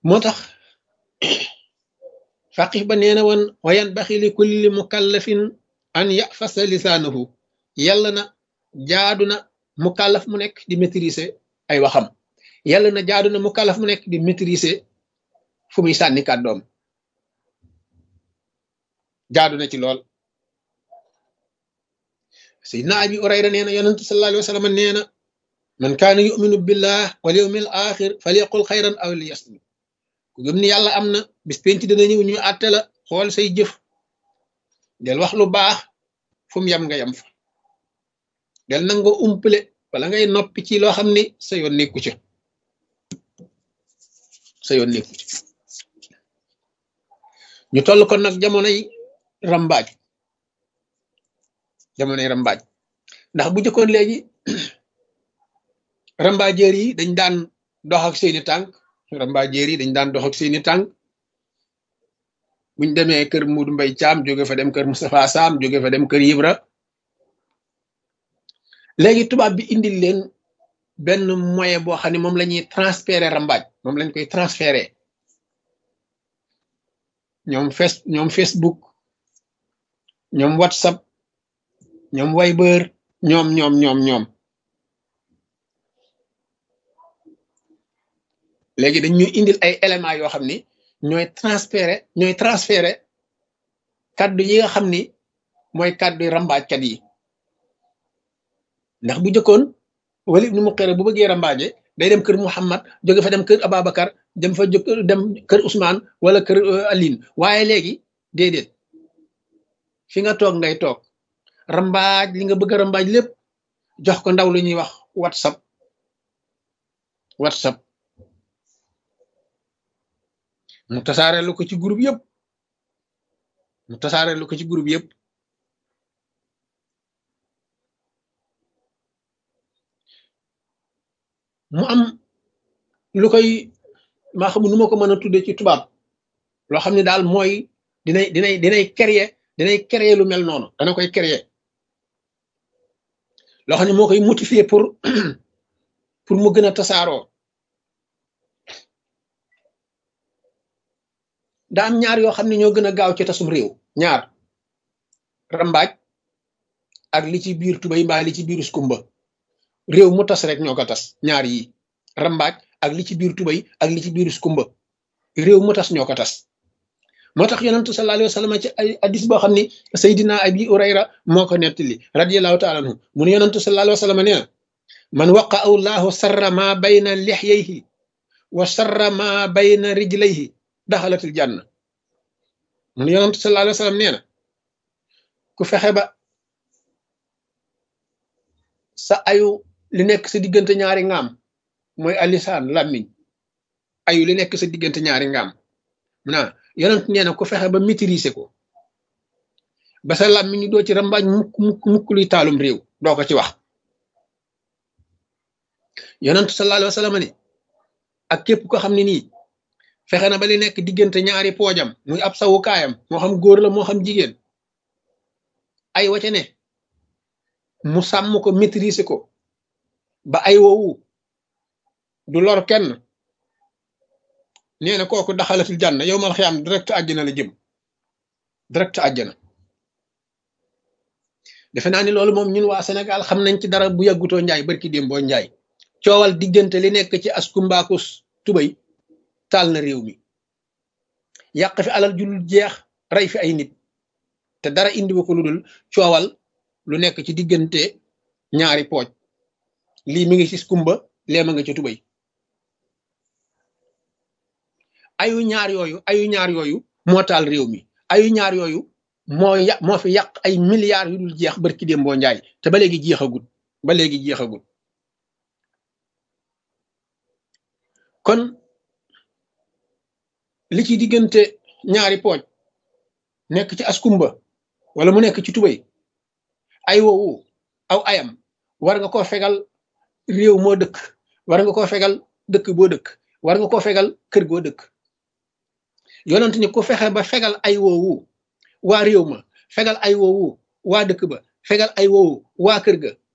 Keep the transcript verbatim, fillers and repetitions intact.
moo tax faqih ba nee na woon wa yanbaxi li kulli mukallafin an yafasa lisaanahu yàlla na jaadu na mukallaf mu nekk di maîtriser ay waxam yàlla na jaadu na mukallaf mu nekk di maîtriser fu muy sànni kàddoom jaadu na ci lool sayyidina abi urayra nee na yonent sallallahu alayhi wa sallam nee na man kaana yuminu billah wal yawmil axir falyaqul xayran aw liyasmut ku gëm ni yàlla am na bis penc dana ñëw ñu àtte la xool say jëf del wax lu baax fu mu yem nga yem fa del nangoo umpale wala ngay noppi ci loo xam ni sa yoon nekku ci sa yoon nekku ci ñu toll kon nag jamonoy rambaaj jamonoy rambaaj ndax bu jëkkoon léegi rambaajeer yi dañ daan dox ak seeni tànk rambaajeer yi dañ daan dox ak seeni tànk buñ demee kër Muudu Mbay Caam jóge fa dem kër Moustapha Sam jóge fa dem kër Ibra léegi tubaab bi indil leen benn moyen boo xam ne moom la ñuy transférer rambaaj moom lañ koy transférer ñoom face ñoom Facebook ñoom WhatsApp ñoom Viber ñoom ñoom ñoom ñoom léegi dañ ñuy indil ay éléments yoo xam ni ñooy transférer ñooy transférer kaddu yi nga xam ni mooy kaddu rambaajkat yi ndax bu jëkkoon Walid ibn Mughira bu bëggee rambaaje day dem kër Muhammad jóge fa dem kër Ababacar dem fa jóg dem kër Ousmane wala kër Aline waaye léegi déedéet fi nga toog ngay toog rambaaj li nga bëgg a rambaaj lépp jox ko ndaw lu ñuy wax WhatsApp WhatsApp mu tasaareelu ko ci groupe yëpp mu tasaareelu ko ci groupe yëpp mu am lu koy maa xam nu ma ko mën a tudde ci tubaab loo xam ne daal mooy dinay dinay dinay créer dinay créer lu mel noonu dana koy créer loo xam ne moo koy motiver pour pour mu gën a tasaaroo daa am ñaar yoo xam ne ñoo gën a gaaw ci tasum réew ñaar rambaaj ak li ci biir tubay mbaa li ci biir skumba réew mu tas rek ñoo ko tas ñaar yi rambaaj ak li ci biir tubay ak li ci biir skumba réew mu tas ñoo ko tas moo tax yonentu sallallahu alayhi wa sallam ci ay hadis boo xam ni Seydina Abi Urayra moo ko nettali radiyallahu taala anhu mu ne yonentu sallallahu alayhi wa sallam nee na man waqa'ahu llahu sarra ma bayna lihyayhi wa sarra ma bayna rijlayhi daxalatil janna mu ne yonentu sallallahu alayhi wa sallam nee na ku fexe ba sa ayu li nekk sa diggante ñaari ngaam mooy alisaan làmmiñ ayu li nekk sa diggante ñaari ngaam naa yonent nee na ku fexe ba maîtriser ko ba sa làmmiñ doo ci rambaaj mukk mukk mukk luy taalum réew doo ko ci wax yonent sallallahu alayhi wa sallam ne ak képp ko xam ne nii fexe na ba li nekk diggante ñaari poojam muy ab sawukaayam moo xam góor la moo xam jigéen ay waca ne mu sàmm ko maîtriser ko ba ay woowu du lor kenn nee na kooku daxalatul janna yow mal xiyaam direct àjjana la jëm direct àjjana defe naa ni loolu moom ñun waa Sénégal xam nañ ci dara bu yàggutoo njaay barki démboo njaay coowal diggante li nekk ci askumbaakus tubay taal na réew mi yàq fi alal ju dul jeex rey fi ay nit te dara indiwu ko lu dul coowal lu nekk ci diggante ñaari pooj lii mi ngi ci skumba lee ma nga ci tubay ayu ñaar yooyu ayu ñaar yooyu moo taal réew mi ayu ñaar yooyu moo ya moo fi yàq ay milliards yu dul jeex barki démboo njaay te ba léegi jeexagut ba léegi jeexagut kon li ci diggante ñaari pooj nekk ci askumba wala mu nekk ci tubay ay woowu aw ayam war nga koo fegal réew moo dëkk war nga koo fegal dëkk boo dëkk war nga koo fegal kër goo dëkk yonent ni ku fexe ba fegal ay woowu waa réew ma fegal ay woowu waa dëkk ba fegal ay woowu waa kër ga